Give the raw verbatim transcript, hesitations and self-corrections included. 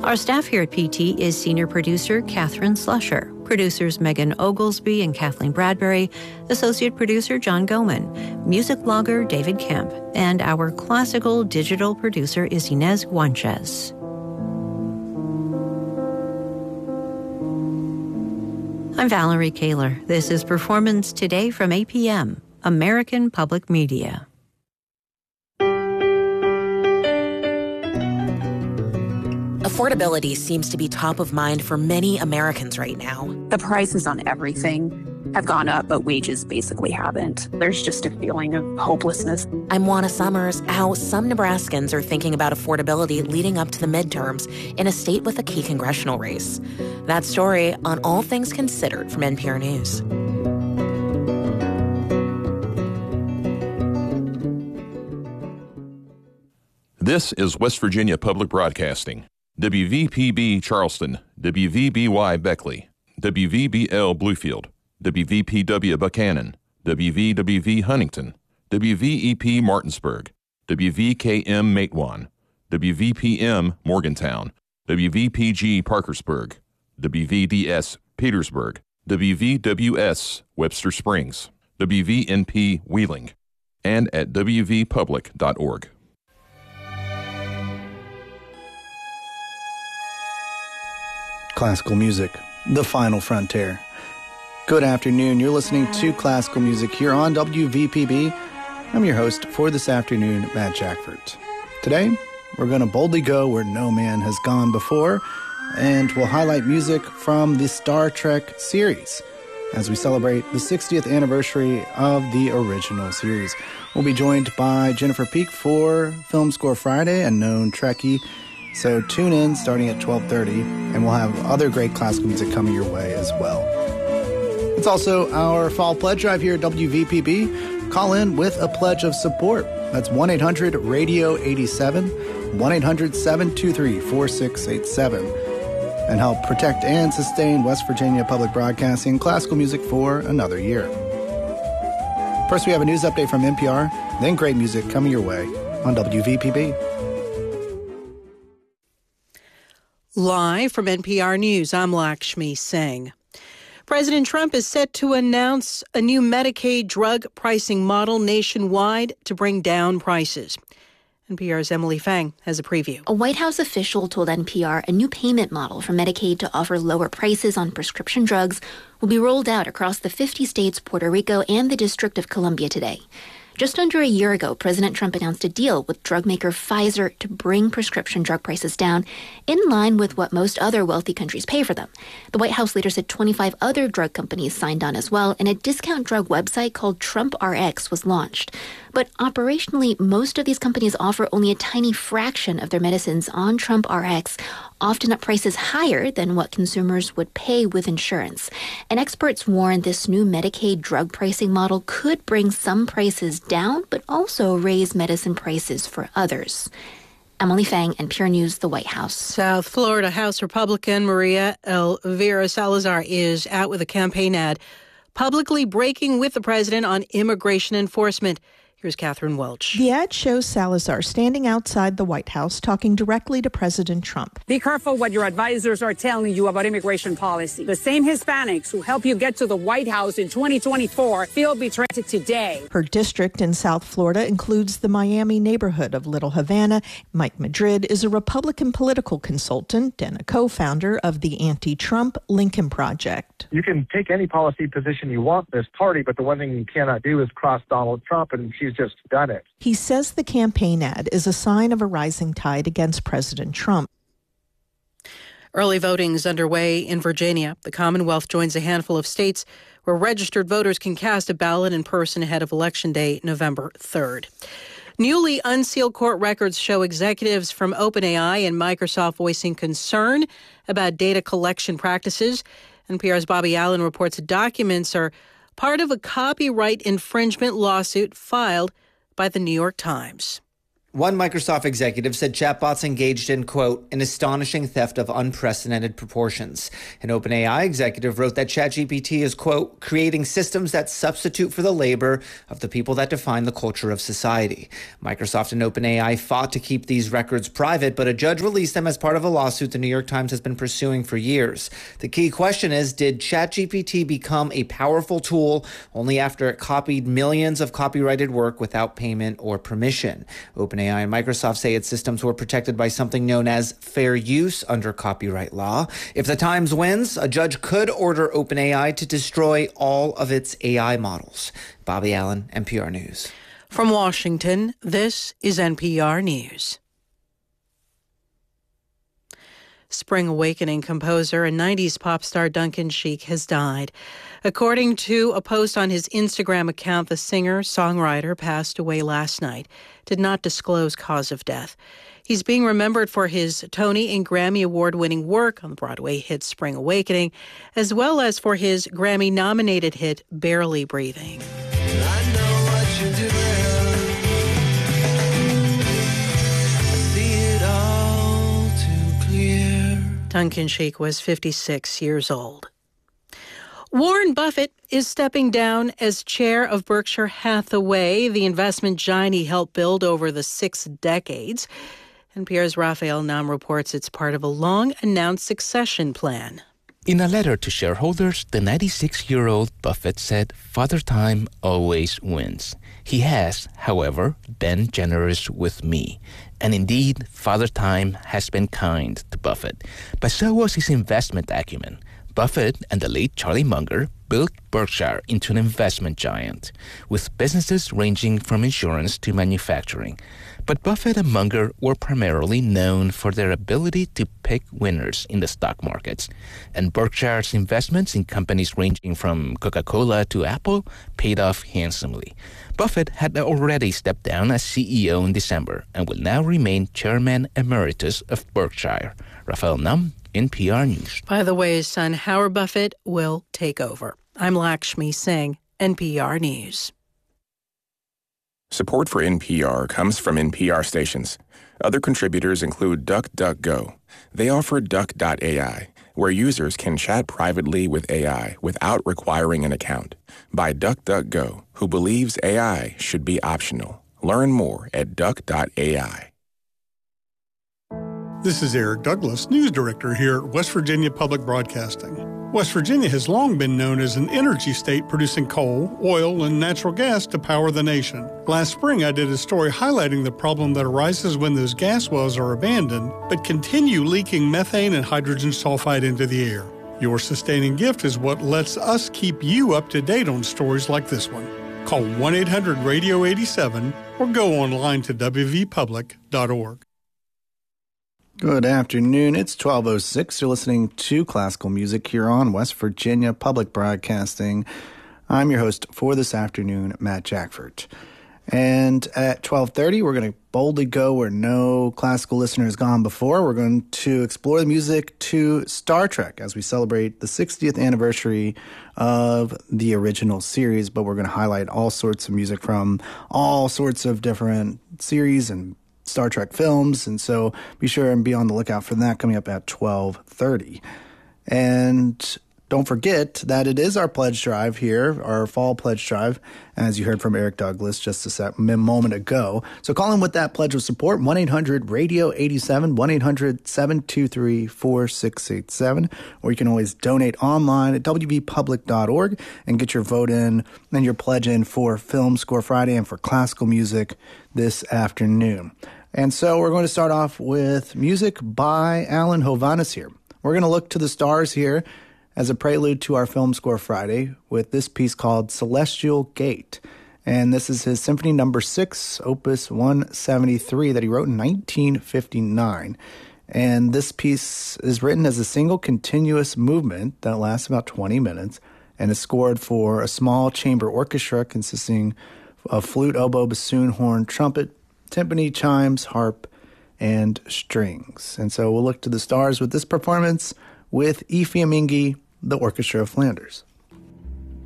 Our staff here at P T is senior producer Catherine Slusher, producers Megan Oglesby and Kathleen Bradbury, associate producer John Goman, music blogger David Kemp, and our classical digital producer is Inez Guanches. I'm Valerie Kaler. This is Performance Today from A P M, American Public Media. Affordability seems to be top of mind for many Americans right now. The prices on everything have gone up, but wages basically haven't. There's just a feeling of hopelessness. I'm Juana Summers. How some Nebraskans are thinking about affordability leading up to the midterms in a state with a key congressional race. That story on All Things Considered from N P R News. This is West Virginia Public Broadcasting. W V P B Charleston, W V B Y Beckley, W V B L Bluefield, W V P W Buchanan, W V W V Huntington, W V E P Martinsburg, W V K M Matewan, W V P M Morgantown, W V P G Parkersburg, W V D S Petersburg, W V W S Webster Springs, W V N P Wheeling, and at w v public dot org. Classical music, the final frontier. Good afternoon. You're listening to Classical Music here on W V P B. I'm your host for this afternoon, Matt Jackford. Today, we're going to boldly go where no man has gone before, and we'll highlight music from the Star Trek series as we celebrate the sixtieth anniversary of the original series. We'll be joined by Jennifer Peak for Film Score Friday, a known Trekkie. So tune in starting at twelve thirty, and we'll have other great classical music coming your way as well. It's also our Fall Pledge Drive here at W V P B. Call in with a pledge of support. That's one eight hundred radio eighty-seven, one eight hundred seven two three four six eight seven, and help protect and sustain West Virginia Public Broadcasting classical music for another year. First, we have a news update from N P R, then great music coming your way on W V P B. Live from N P R News, I'm Lakshmi Singh. President Trump is set to announce a new Medicaid drug pricing model nationwide to bring down prices. N P R's Emily Fang has a preview. A White House official told N P R a new payment model for Medicaid to offer lower prices on prescription drugs will be rolled out across the fifty states, Puerto Rico, and the District of Columbia today. Just under a year ago, President Trump announced a deal with drug maker Pfizer to bring prescription drug prices down in line with what most other wealthy countries pay for them. The White House later said twenty-five other drug companies signed on as well, and a discount drug website called Trump R X was launched. But operationally, most of these companies offer only a tiny fraction of their medicines on Trump R X, often at prices higher than what consumers would pay with insurance. And experts warn this new Medicaid drug pricing model could bring some prices down, but also raise medicine prices for others. Emily Fang, N P R News, the White House. South Florida House Republican Maria Elvira Salazar is out with a campaign ad publicly breaking with the president on immigration enforcement. Here's Catherine Welch. The ad shows Salazar standing outside the White House talking directly to President Trump. Be careful what your advisors are telling you about immigration policy. The same Hispanics who help you get to the White House in twenty twenty-four feel betrayed today. Her district in South Florida includes the Miami neighborhood of Little Havana. Mike Madrid is a Republican political consultant and a co-founder of the anti-Trump Lincoln Project. You can take any policy position you want in this party, but the one thing you cannot do is cross Donald Trump, and she's just done it. He says the campaign ad is a sign of a rising tide against President Trump. Early voting is underway in Virginia. The Commonwealth joins a handful of states where registered voters can cast a ballot in person ahead of Election Day, November third. Newly unsealed court records show executives from OpenAI and Microsoft voicing concern about data collection practices. N P R's Bobby Allen reports documents are part of a copyright infringement lawsuit filed by the New York Times. One Microsoft executive said chatbots engaged in, quote, an astonishing theft of unprecedented proportions. An OpenAI executive wrote that ChatGPT is, quote, creating systems that substitute for the labor of the people that define the culture of society. Microsoft and OpenAI fought to keep these records private, but a judge released them as part of a lawsuit the New York Times has been pursuing for years. The key question is, did ChatGPT become a powerful tool only after it copied millions of copyrighted work without payment or permission? OpenAI and Microsoft say its systems were protected by something known as fair use under copyright law. If the Times wins, a judge could order OpenAI to destroy all of its A I models. Bobby Allen, N P R News. From Washington, this is N P R News. Spring Awakening composer and nineties pop star Duncan Sheik has died. According to a post on his Instagram account, the singer-songwriter passed away last night, did not disclose cause of death. He's being remembered for his Tony and Grammy Award-winning work on the Broadway hit Spring Awakening, as well as for his Grammy-nominated hit Barely Breathing. I know what you're doing. I see it all too clear. Duncan Sheik was fifty-six years old. Warren Buffett is stepping down as chair of Berkshire Hathaway, the investment giant he helped build over the six decades. N P R's Raphael Nam reports it's part of a long-announced succession plan. In a letter to shareholders, the ninety-six-year-old Buffett said, "Father Time always wins." He has, however, been generous with me. And indeed, Father Time has been kind to Buffett. But so was his investment acumen. Buffett and the late Charlie Munger built Berkshire into an investment giant, with businesses ranging from insurance to manufacturing. But Buffett and Munger were primarily known for their ability to pick winners in the stock markets. And Berkshire's investments in companies ranging from Coca-Cola to Apple paid off handsomely. Buffett had already stepped down as C E O in December and will now remain Chairman Emeritus of Berkshire. Raphael Nam, N P R News. By the way, his son Howard Buffett will take over. I'm Lakshmi Singh, N P R News. Support for N P R comes from N P R stations. Other contributors include DuckDuckGo. They offer Duck dot A I, where users can chat privately with A I without requiring an account. By DuckDuckGo, who believes A I should be optional. Learn more at Duck dot A I. This is Eric Douglas, News Director here at West Virginia Public Broadcasting. West Virginia has long been known as an energy state producing coal, oil, and natural gas to power the nation. Last spring, I did a story highlighting the problem that arises when those gas wells are abandoned, but continue leaking methane and hydrogen sulfide into the air. Your sustaining gift is what lets us keep you up to date on stories like this one. Call one eight hundred radio eighty-seven or go online to w v public dot org. Good afternoon. It's twelve oh six. You're listening to Classical Music here on West Virginia Public Broadcasting. I'm your host for this afternoon, Matt Jackford. And at twelve thirty, we're going to boldly go where no classical listener has gone before. We're going to explore the music to Star Trek as we celebrate the sixtieth anniversary of the original series. But we're going to highlight all sorts of music from all sorts of different series and Star Trek films, and so be sure and be on the lookout for that coming up at twelve thirty. And don't forget that it is our pledge drive here, our fall pledge drive, as you heard from Eric Douglas just a sec- moment ago. So call in with that pledge of support, one eight hundred radio eighty-seven, one eight hundred seven two three four six eight seven, or you can always donate online at w v public dot org and get your vote in and your pledge in for Film Score Friday and for classical music this afternoon. And so we're going to start off with music by Alan Hovhaness here. We're going to look to the stars here as a prelude to our Film Score Friday with this piece called Celestial Gate. And this is his Symphony Number six, Opus one seventy-three, that he wrote in nineteen fifty-nine. And this piece is written as a single continuous movement that lasts about twenty minutes and is scored for a small chamber orchestra consisting of flute, oboe, bassoon, horn, trumpet, timpani, chimes, harp, and strings. And so we'll look to the stars with this performance with E. Fiammingi, the Orchestra of Flanders.